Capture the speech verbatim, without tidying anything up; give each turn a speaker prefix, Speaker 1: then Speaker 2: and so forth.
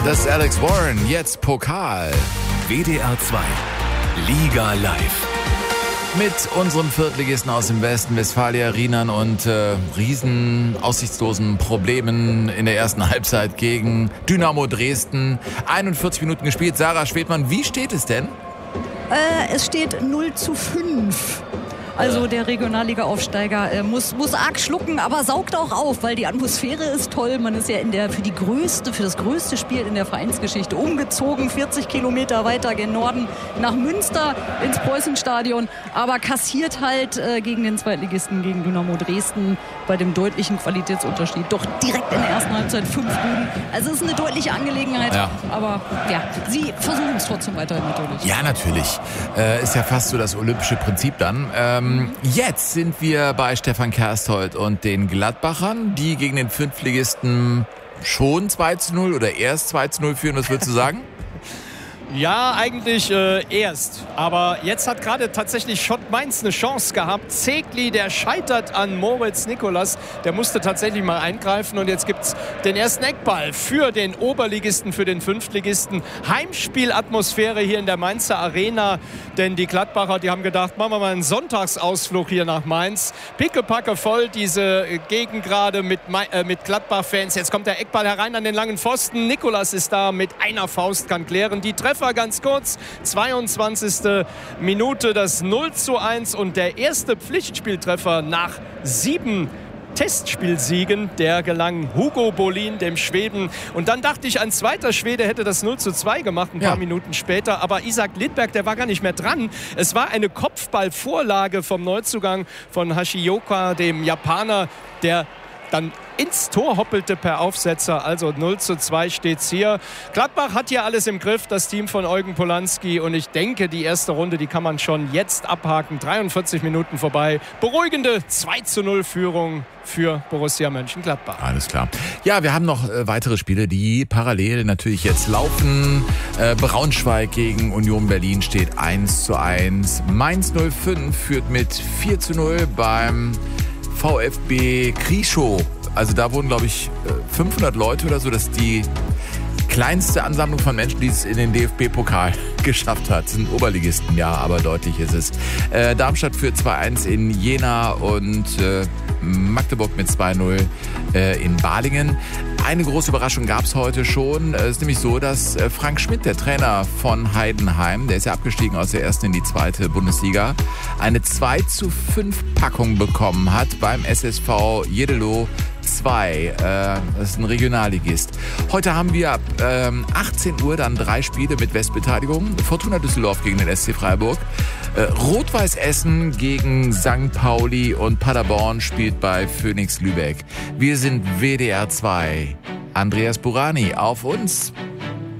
Speaker 1: Das ist Alex Warren, jetzt Pokal.
Speaker 2: W D R zwei, Liga live.
Speaker 1: Mit unserem Viertligisten aus dem Westen, Westfalia Riemann und äh, riesen aussichtslosen Problemen in der ersten Halbzeit gegen Dynamo Dresden. einundvierzig Minuten gespielt. Sarah Schwedmann, wie steht es denn?
Speaker 3: Äh, es steht null zu fünf. Also der Regionalliga-Aufsteiger äh, muss, muss arg schlucken, aber saugt auch auf, weil die Atmosphäre ist toll. Man ist ja in der, für, die größte, für das größte Spiel in der Vereinsgeschichte umgezogen, vierzig Kilometer weiter gen Norden nach Münster ins Preußenstadion, aber kassiert halt äh, gegen den Zweitligisten, gegen Dynamo Dresden bei dem deutlichen Qualitätsunterschied. Doch direkt in der ersten Halbzeit fünf Buden. Also es ist eine deutliche Angelegenheit,
Speaker 1: ja.
Speaker 3: aber ja, sie versuchen es trotzdem weiterhin natürlich.
Speaker 1: Ja, natürlich. Äh, ist ja fast so das olympische Prinzip dann. Ähm, Jetzt sind wir bei Stefan Kersthold und den Gladbachern, die gegen den Fünftligisten schon zwei zu null oder erst zwei zu null führen. Was würdest du sagen?
Speaker 4: Ja, eigentlich äh, erst. Aber jetzt hat gerade tatsächlich Schott Mainz eine Chance gehabt. Zegli, der scheitert an Moritz Nikolas. Der musste tatsächlich mal eingreifen. Und jetzt gibt es den ersten Eckball für den Oberligisten, für den Fünftligisten. Heimspielatmosphäre hier in der Mainzer Arena. Denn die Gladbacher, die haben gedacht, machen wir mal einen Sonntagsausflug hier nach Mainz. Pickepacke voll diese Gegend gerade mit, äh, mit Gladbach-Fans. Jetzt kommt der Eckball herein an den langen Pfosten. Nikolas ist da mit einer Faust, kann klären. Die Treffer ganz kurz, zweiundzwanzigste Minute, das null zu eins und der erste Pflichtspieltreffer nach sieben Testspielsiegen, der gelang Hugo Bolin, dem Schweden. Und dann dachte ich, ein zweiter Schwede hätte das null zu zwei gemacht, ein paar ja. Minuten später. Aber Isaac Lidberg, der war gar nicht mehr dran. Es war eine Kopfballvorlage vom Neuzugang von Hashioka, dem Japaner, der dann ins Tor hoppelte per Aufsetzer. Also null zu zwei steht's hier. Gladbach hat hier alles im Griff, das Team von Eugen Polanski. Und ich denke, die erste Runde, die kann man schon jetzt abhaken. dreiundvierzig Minuten vorbei. Beruhigende zwei zu null Führung für Borussia Mönchengladbach.
Speaker 1: Alles klar. Ja, wir haben noch äh, weitere Spiele, die parallel natürlich jetzt laufen. Äh, Braunschweig gegen Union Berlin steht eins zu eins. Mainz null fünf führt mit vier zu null beim VfB Krieschow. Also da wurden, glaube ich, fünfhundert Leute oder so. Das ist die kleinste Ansammlung von Menschen, die es in den D F B-Pokal geschafft hat. Das sind Oberligisten, ja, aber deutlich ist es. Äh, Darmstadt führt zwei eins in Jena und äh, Magdeburg mit zwei null äh, in Balingen. Eine große Überraschung gab es heute schon. Es ist nämlich so, dass äh, Frank Schmidt, der Trainer von Heidenheim, der ist ja abgestiegen aus der ersten in die zweite Bundesliga, eine zwei zu fünf Packung bekommen hat beim S S V Jeddelo zwei. Äh, das ist ein Regionalligist. Heute haben wir ab ähm, achtzehn Uhr dann drei Spiele mit Westbeteiligung. Fortuna Düsseldorf gegen den S C Freiburg. Äh, Rot-Weiß Essen gegen Sankt Pauli und Paderborn spielt bei Phoenix Lübeck. Wir sind W D R zwei. Andreas Burani, auf uns.